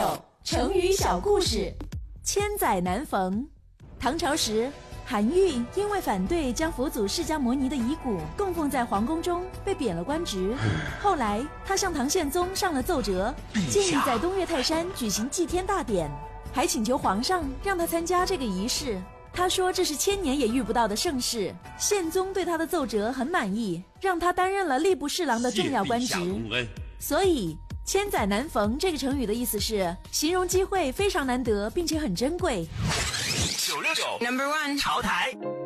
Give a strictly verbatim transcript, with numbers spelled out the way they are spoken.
九成语小故事。千载难逢。唐朝时，韩愈因为反对将佛祖释迦牟尼的遗骨供奉在皇宫中，被贬了官职。后来他向唐宪宗上了奏折，建议在东岳泰山举行祭天大典，还请求皇上让他参加这个仪式。他说这是千年也遇不到的盛事。宪宗对他的奏折很满意，让他担任了吏部侍郎的重要官职。所以千载难逢这个成语的意思是形容机会非常难得，并且很珍贵。 九六九 Number One 潮台。